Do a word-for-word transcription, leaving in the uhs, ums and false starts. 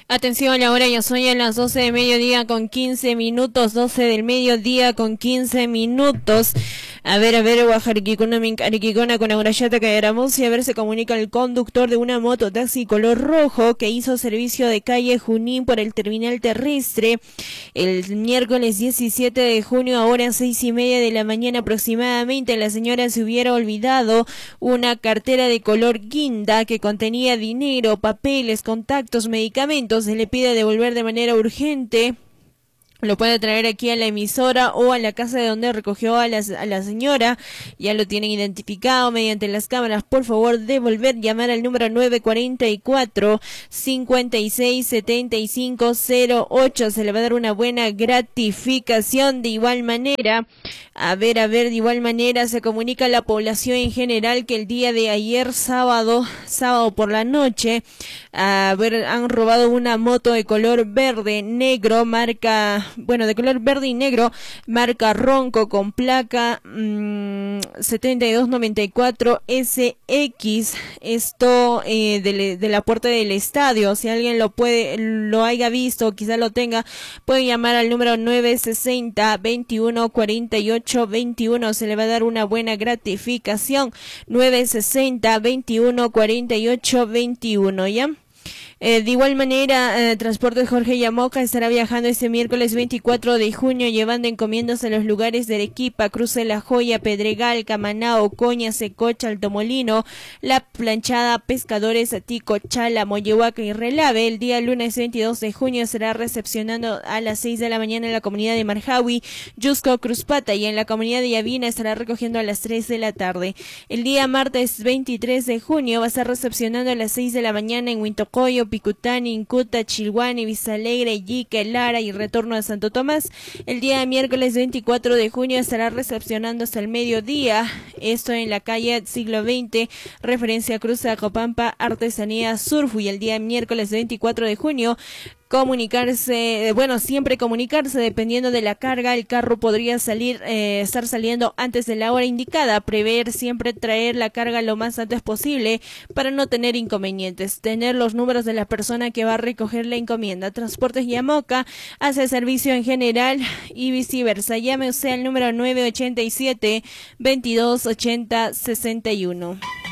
Atención, ahora ya son ya las doce de mediodía con quince minutos, doce del mediodía con quince minutos. A ver, a ver, Guajarquicona, Mincarquicona, con Aurayata Caeramos, y a ver, se comunica el conductor de una moto taxi color rojo que hizo servicio de calle Junín por el terminal terrestre el miércoles diecisiete de junio, ahora seis y media de la mañana aproximadamente. La señora se hubiera olvidado una cartera de color guinda que contenía dinero, papeles, contactos, medicamentos. Se le pide devolver de manera urgente. Lo puede traer aquí a la emisora o a la casa de donde recogió a la, a la señora. Ya lo tienen identificado mediante las cámaras. Por favor, devolver, llamar al número nueve cuatro cuatro, cinco seis siete cinco cero ocho. Se le va a dar una buena gratificación. De igual manera, a ver, a ver, de igual manera se comunica a la población en general que el día de ayer, sábado, sábado por la noche, a ver, han robado una moto de color verde, negro, marca... bueno, de color verde y negro, marca Ronco, con placa mmm, setenta y dos noventa y cuatro S X. Esto eh, de, de la puerta del estadio. Si alguien lo puede, lo haya visto, quizá lo tenga, puede llamar al número nueve sesenta, veintiuno cuarenta y ocho veintiuno. Se le va a dar una buena gratificación. nueve sesenta, veintiuno cuarenta y ocho veintiuno, ¿ya? Eh, de igual manera, eh, Transportes Jorge Yamoca estará viajando este miércoles veinticuatro de junio, llevando encomiendas a los lugares de Arequipa, Cruce La Joya, Pedregal, Camaná, Ocoña, Secocha, Altomolino, La Planchada, Pescadores, Atico, Chala, Moyehuaca y Relave. El día lunes veintidós de junio será recepcionando a las seis de la mañana en la comunidad de Marjawi, Yusco, Cruzpata, y en la comunidad de Yavina estará recogiendo a las tres de la tarde. El día martes veintitrés de junio va a estar recepcionando a las seis de la mañana en Huintocoyo, Picutani, Incuta, Chilhuani, Vistalegre, Iquique, Lara y retorno a Santo Tomás. El día miércoles veinticuatro de junio estará recepcionando hasta el mediodía, esto en la calle Siglo veinte, referencia a Cruz de Acopampa, Artesanía Surfu. Y el día miércoles veinticuatro de junio comunicarse, bueno, siempre comunicarse dependiendo de la carga. El carro podría salir, eh, estar saliendo antes de la hora indicada. Prever siempre traer la carga lo más antes posible para no tener inconvenientes. Tener los números de la persona que va a recoger la encomienda. Transportes Yamoca hace servicio en general y viceversa. Llame usted al número nueve ochenta y siete, veintidós ochenta sesenta y uno.